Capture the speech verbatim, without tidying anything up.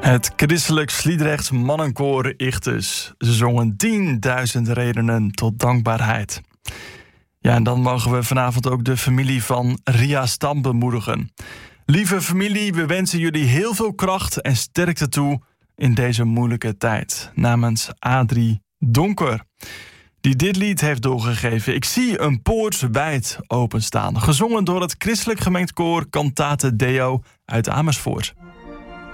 Het Christelijk Sliedrechts Mannenkoor Ichthus. Ze zongen tienduizend redenen tot dankbaarheid. Ja, en dan mogen we vanavond ook de familie van Ria Stam bemoedigen. Lieve familie, we wensen jullie heel veel kracht en sterkte toe in deze moeilijke tijd. Namens Adrie Donker, die dit lied heeft doorgegeven. Ik zie een poort wijd openstaan. Gezongen door het Christelijk Gemengd Koor Cantate Deo uit Amersfoort.